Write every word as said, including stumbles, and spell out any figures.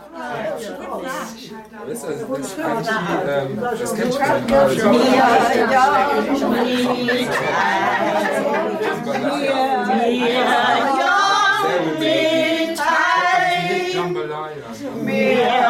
Das ist also das eigentlich die, ähm, das kennt schon. Jambalaya.